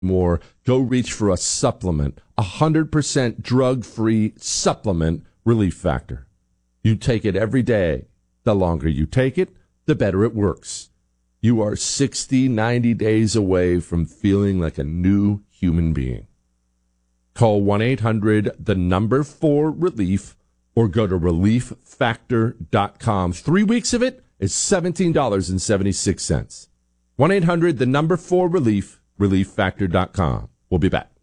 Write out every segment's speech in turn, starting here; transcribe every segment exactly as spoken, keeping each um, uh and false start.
more, go reach for a supplement, a one hundred percent drug-free supplement, Relief Factor. You take it every day. The longer you take it, the better it works. You are sixty, ninety days away from feeling like a new human being. Call one eight hundred, the number four, relief, or go to relief factor dot com. Three weeks of it is seventeen dollars and seventy-six cents. one eight hundred, the number four, relief, relief factor dot com. We'll be back.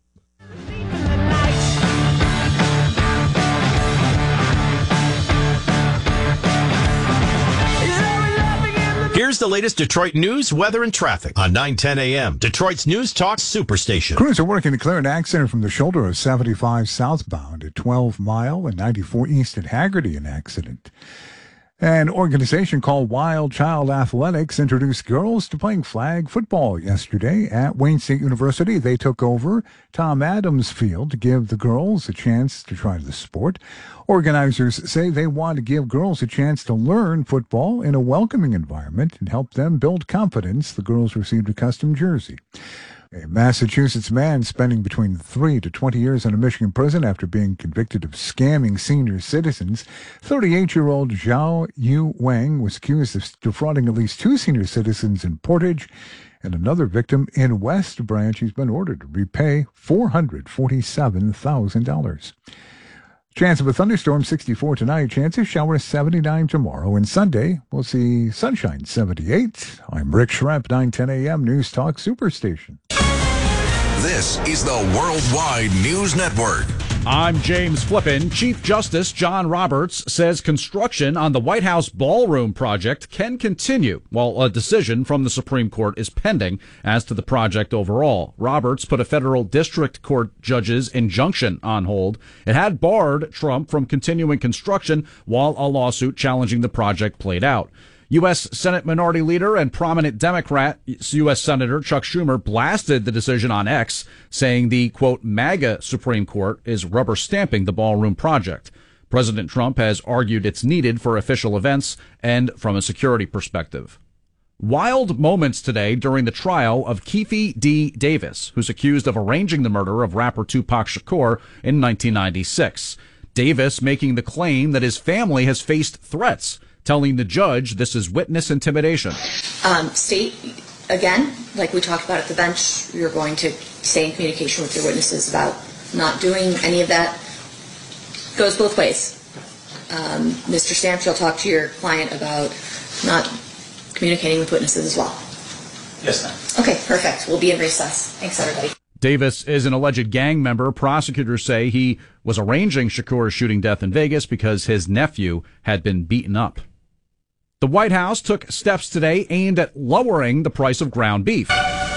Here's the latest Detroit news, weather, and traffic on nine ten a.m. Detroit's News Talk Superstation. Crews are working to clear an accident from the shoulder of seventy-five southbound at twelve Mile and ninety-four East at Haggerty. An accident. An organization called Wild Child Athletics introduced girls to playing flag football yesterday at Wayne State University. They took over Tom Adams Field to give the girls a chance to try the sport. Organizers say they want to give girls a chance to learn football in a welcoming environment and help them build confidence. The girls received a custom jersey. A Massachusetts man spending between three to twenty years in a Michigan prison after being convicted of scamming senior citizens. thirty-eight-year-old Zhao Yu Wang was accused of defrauding at least two senior citizens in Portage and another victim in West Branch. He's been ordered to repay four hundred forty-seven thousand dollars. Chance of a thunderstorm, sixty-four tonight. Chance of showers, seventy-nine tomorrow. And Sunday, we'll see sunshine, seventy-eight. I'm Rick Schremp, nine ten a.m. News Talk Superstation. This is the Worldwide News Network. I'm James Flippin. Chief Justice John Roberts says construction on the White House ballroom project can continue while a decision from the Supreme Court is pending as to the project overall. Roberts put a federal district court judge's injunction on hold. It had barred Trump from continuing construction while a lawsuit challenging the project played out. U S. Senate Minority Leader and prominent Democrat U S. Senator Chuck Schumer blasted the decision on X, saying the, quote, MAGA Supreme Court is rubber stamping the ballroom project. President Trump has argued it's needed for official events and from a security perspective. Wild moments today during the trial of Keefe D. Davis, who's accused of arranging the murder of rapper Tupac Shakur in nineteen ninety-six. Davis making the claim that his family has faced threats, telling the judge this is witness intimidation. Um, state, again, like we talked about at the bench, you're going to stay in communication with your witnesses about not doing any of that. Goes both ways. Um, Mister Stamps, you'll talk to your client about not communicating with witnesses as well. Yes, ma'am. Okay, perfect. We'll be in recess. Thanks, everybody. Davis is an alleged gang member. Prosecutors say he was arranging Shakur's shooting death in Vegas because his nephew had been beaten up. The White House took steps today aimed at lowering the price of ground beef.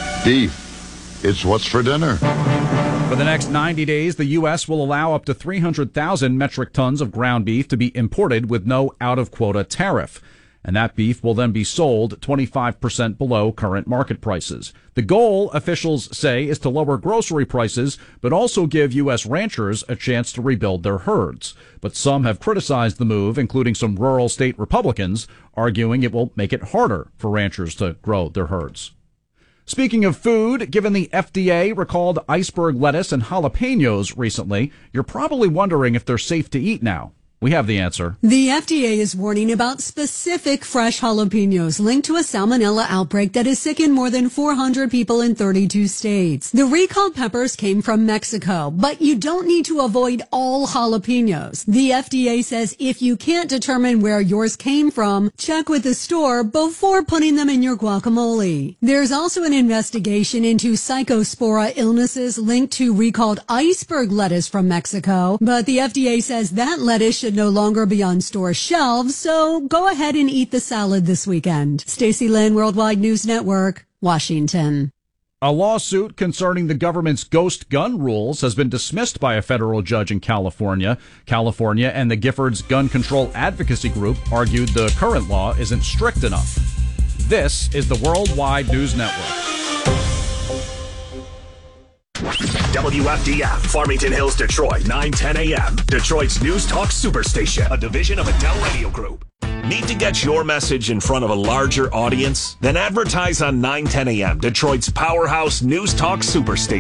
Beef. It's what's for dinner. For the next ninety days, the U S will allow up to three hundred thousand metric tons of ground beef to be imported with no out-of-quota tariff. And that beef will then be sold twenty-five percent below current market prices. The goal, officials say, is to lower grocery prices, but also give U S ranchers a chance to rebuild their herds. But some have criticized the move, including some rural state Republicans, arguing it will make it harder for ranchers to grow their herds. Speaking of food, given the F D A recalled iceberg lettuce and jalapenos recently, you're probably wondering if they're safe to eat now. We have the answer. The F D A is warning about specific fresh jalapenos linked to a salmonella outbreak that has sickened more than four hundred people in thirty-two states. The recalled peppers came from Mexico, but you don't need to avoid all jalapenos. The F D A says if you can't determine where yours came from, check with the store before putting them in your guacamole. There's also an investigation into Psychospora illnesses linked to recalled iceberg lettuce from Mexico, but the F D A says that lettuce should no longer be on store shelves, so go ahead and eat the salad this weekend. Stacey Lynn, Worldwide News Network, Washington. A lawsuit concerning the government's ghost gun rules has been dismissed by a federal judge in California. California and the Giffords Gun Control Advocacy Group argued the current law isn't strict enough. This is the Worldwide News Network. W F D F, Farmington Hills, Detroit, nine ten a.m. Detroit's News Talk Superstation, a division of Adele Radio Group. Need to get your message in front of a larger audience? Then advertise on nine ten A M, Detroit's powerhouse news talk superstation.